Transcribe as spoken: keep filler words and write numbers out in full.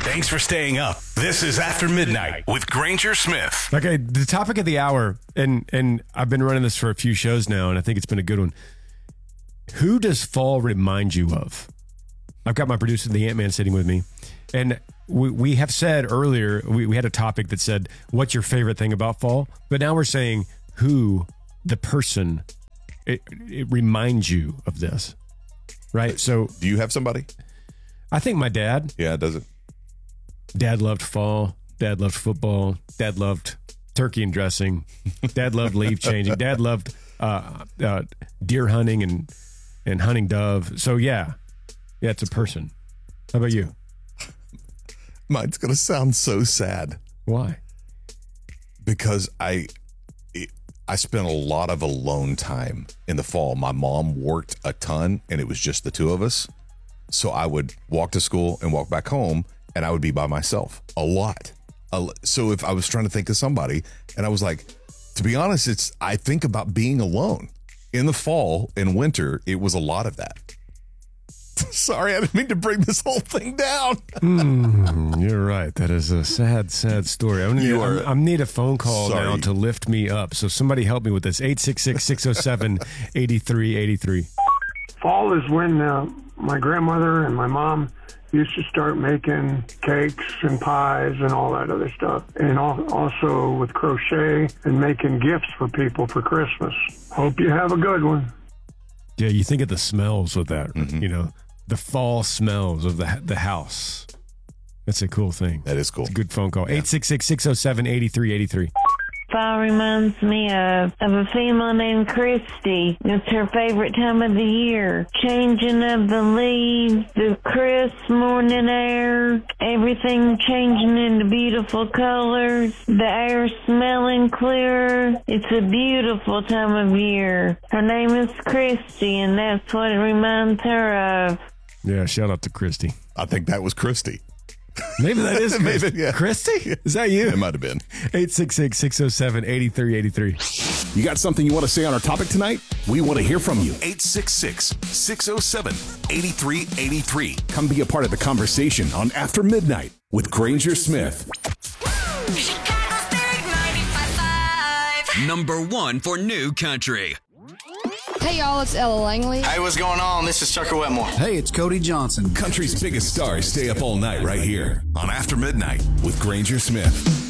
Thanks for staying up. This is After Midnight with Granger Smith. Okay, the topic of the hour, and and I've been running this for a few shows now, and I think it's been a good one. Who does fall remind you of? I've got my producer, the Ant-Man, sitting with me, and we, we have said earlier, we, we had a topic that said, what's your favorite thing about fall? But now we're saying who, the person, it, it reminds you of this, right? So, do you have somebody? I think my dad. Yeah, does it? Dad loved fall. Dad loved football. Dad loved turkey and dressing. Dad loved leaf changing. Dad loved uh, uh, deer hunting and and hunting dove. So yeah, yeah, it's a person. How about you? Mine's gonna sound so sad. Why? Because I it, I spent a lot of alone time in the fall. My mom worked a ton, and it was just the two of us. So I would walk to school and walk back home, and I would be by myself a lot. So if I was trying to think of somebody, and I was like, to be honest, it's I think about being alone. In the fall and winter, it was a lot of that. Sorry, I didn't mean to bring this whole thing down. mm, you're right. That is a sad, sad story. I'm need, are, I'm, I need a phone call sorry. now to lift me up. So somebody help me with this. eight six six, six oh seven, eight three eight three. Fall is when uh, my grandmother and my mom used to start making cakes and pies and all that other stuff. And also with crochet and making gifts for people for Christmas. Hope you have a good one. Yeah, you think of the smells with that, mm-hmm. you know, the fall smells of the the house. That's a cool thing. That is cool. It's a good phone call. eight six six, six oh seven, eight three eight three. Fall reminds me of, of a female named Christy. It's her favorite time of the year. Changing of the leaves, the crisp morning air, everything changing into beautiful colors, the air smelling clear. It's a beautiful time of year. Her name is Christy, and that's what it reminds her of. Yeah, shout out to Christy. I think that was Christy. Maybe that is Maybe, yeah. Christy? Is that you? It might have been. eight six six, six oh seven, eight three eight three. You got something you want to say on our topic tonight? We want to hear from you. eight six six, six oh seven, eight three eight three. Come be a part of the conversation on After Midnight with Granger Smith. Chicago's Big ninety-five point five. Number one for new country. Hey, y'all, it's Ella Langley. Hey, what's going on? This is Tucker Wetmore. Hey, it's Cody Johnson. Country's biggest stars stay up all night right here on After Midnight with Granger Smith.